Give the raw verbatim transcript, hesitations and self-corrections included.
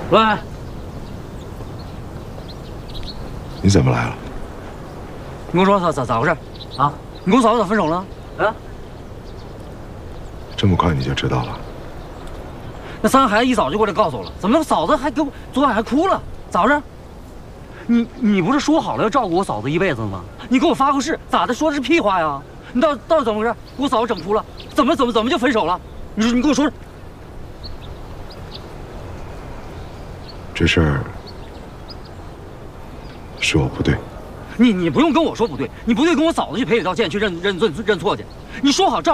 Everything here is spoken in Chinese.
喂， 你怎么来了？ 你跟我说咋咋咋回事啊？你跟我嫂子咋分手了？啊？ 这么快你就知道了？ 那三个孩子一早就过来告诉我了，怎么嫂子还给我昨晚还哭了？咋回事？你你不是说好了要照顾我嫂子一辈子吗？你给我发过誓，咋的？说的是屁话呀？你到到底怎么回事？给我嫂子整哭了，怎么怎么怎么就分手了？你说你跟我说说。 这事儿是我不对。 你你不用跟我说不对，你不对跟我嫂子去赔礼道歉，去认认罪认错去。你说好照。